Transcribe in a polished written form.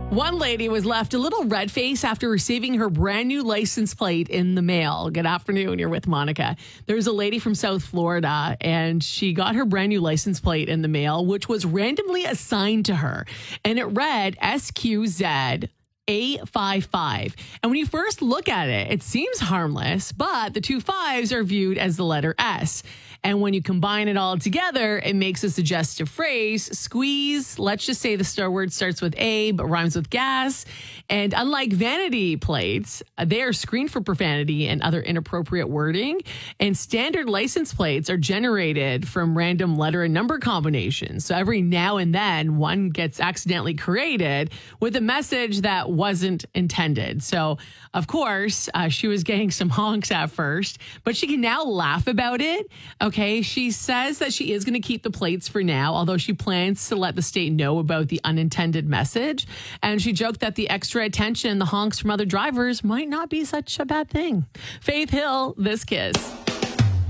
One lady was left a little red face after receiving her brand new license plate in the mail. Good afternoon. You're with Monica. There's a lady from South Florida, and she got her brand new license plate in the mail, which was randomly assigned to her. And it read SQZ A55. And when you first look at it, it seems harmless, but the two fives are viewed as the letter S. And when you combine it all together, it makes a suggestive phrase, squeeze. Let's just say the star word starts with A, but rhymes with gas. And unlike vanity plates, they are screened for profanity and other inappropriate wording. And standard license plates are generated from random letter and number combinations. So every now and then, one gets accidentally created with a message that wasn't intended. So, of course, she was getting some honks at first, but she can now laugh about it. Okay, she says that she is going to keep the plates for now, although she plans to let the state know about the unintended message. And she joked that the extra attention, the honks from other drivers might not be such a bad thing. Faith Hill, This Kiss.